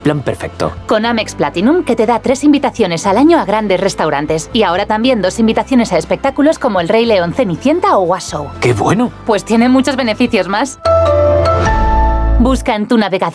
Plan perfecto. Con Amex Platinum, que te da 3 invitaciones al año a grandes restaurantes. Y ahora también 2 invitaciones a espectáculos como El Rey León, Cenicienta o Washoe. ¡Qué bueno! Pues tiene muchos beneficios más. Busca en tu navegador